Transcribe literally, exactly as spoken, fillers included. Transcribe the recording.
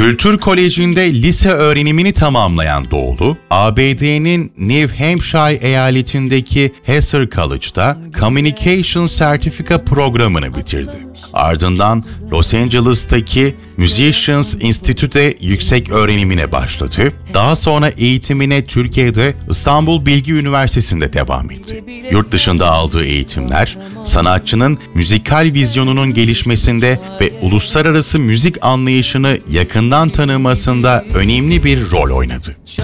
Kültür Koleji'nde lise öğrenimini tamamlayan Doğulu, A B D'nin New Hampshire eyaletindeki Vassar College'da Communication Sertifika programını bitirdi. Ardından Los Angeles'taki Musicians Institute'de yüksek öğrenimine başladı. Daha sonra eğitimine Türkiye'de İstanbul Bilgi Üniversitesi'nde devam etti. Yurt dışında aldığı eğitimler, sanatçının müzikal vizyonunun gelişmesinde ve uluslararası müzik anlayışını yakından tanımasında önemli bir rol oynadı.